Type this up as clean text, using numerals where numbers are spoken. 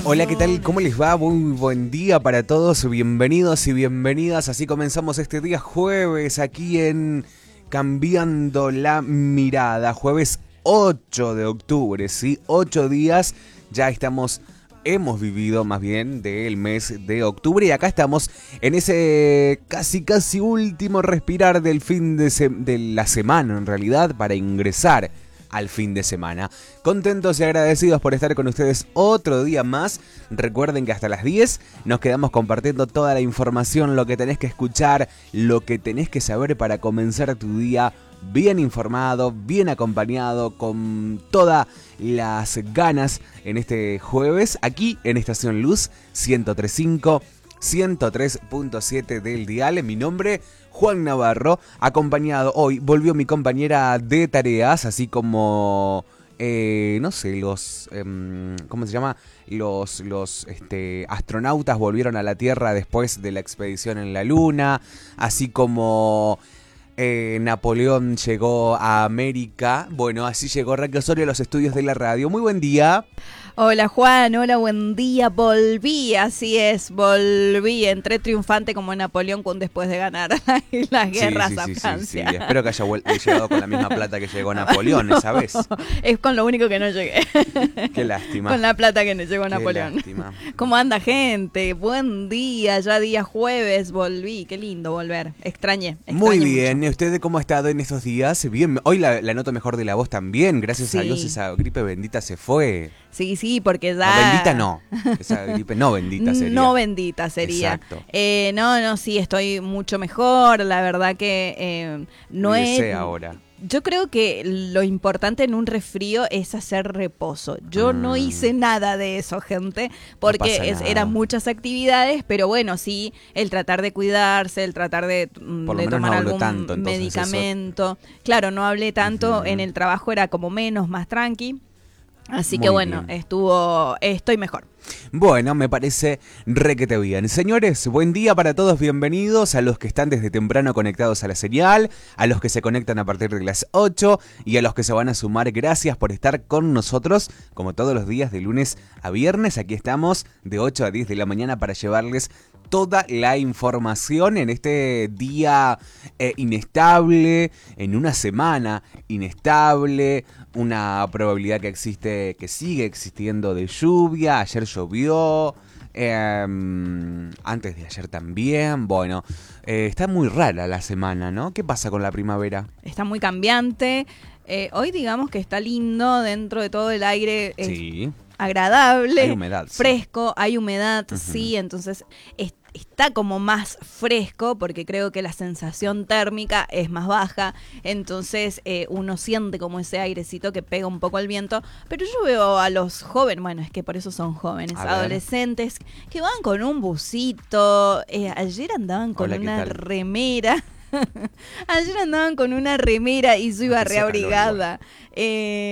Hola, ¿qué tal? ¿Cómo les va? Muy buen día para todos. Bienvenidos y bienvenidas. Así comenzamos este día jueves aquí en Cambiando la Mirada. Jueves 8 de octubre, ¿sí? 8 días. Ya hemos vivido más bien del mes de octubre y acá estamos en ese casi último respirar del fin de la semana en realidad para ingresar al fin de semana. Contentos y agradecidos por estar con ustedes otro día más. Recuerden que hasta las 10 nos quedamos compartiendo toda la información, lo que tenés que escuchar, lo que tenés que saber para comenzar tu día bien informado, bien acompañado, con todas las ganas en este jueves, aquí en Estación Luz 103.5, 103.7 del dial. Mi nombre, Juan Navarro, acompañado hoy, volvió mi compañera de tareas, así como, no sé, ¿cómo se llama? Los astronautas volvieron a la Tierra después de la expedición en la Luna, así como Napoleón llegó a América. Bueno, así llegó Raquel Osorio a los estudios de la radio. Muy buen día. Hola Juan, hola, buen día, volví, así es, volví, entré triunfante como Napoleón después de ganar las guerras a Francia. Sí. Espero que haya llegado con la misma plata que llegó Napoleón esa vez. Es con lo único que no llegué. Qué lástima. Con la plata que no llegó Napoleón. Lástima. ¿Cómo anda gente? Buen día, ya día jueves, volví, qué lindo volver, extrañé Muy bien, mucho. ¿usted cómo ha estado en estos días? Bien, hoy la noto mejor de la voz también, gracias a Dios esa gripe bendita se fue. Sí, porque ya... No, bendita no, esa gripe no bendita sería. No bendita sería. Exacto. Sí, estoy mucho mejor, la verdad que no es... ahora. Yo creo que lo importante en un resfrío es hacer reposo. Yo no hice nada de eso, gente, porque eran muchas actividades, pero bueno, sí, el tratar de cuidarse, el tratar de tomar algún medicamento. Claro, no hablé tanto, en el trabajo era como más tranqui. Así que bueno, estoy mejor. Bueno, me parece requete bien. Señores, buen día para todos, bienvenidos a los que están desde temprano conectados a la señal, a los que se conectan a partir de las 8 y a los que se van a sumar. Gracias por estar con nosotros, como todos los días de lunes a viernes. Aquí estamos de 8 a 10 de la mañana para llevarles toda la información en este día inestable, en una semana inestable, una probabilidad que sigue existiendo de lluvia. Ayer llovió, antes de ayer también. Bueno, está muy rara la semana, ¿no? ¿Qué pasa con la primavera? Está muy cambiante. Hoy digamos que está lindo dentro de todo el aire. Sí. Agradable, hay humedad, fresco, hay humedad, sí, entonces está como más fresco porque creo que la sensación térmica es más baja, entonces uno siente como ese airecito que pega un poco el viento, pero yo veo a los jóvenes, bueno, es que por eso son jóvenes, adolescentes, que van con un busito, ayer andaban con una remera. Ayer andaban con una remera y yo iba reabrigada.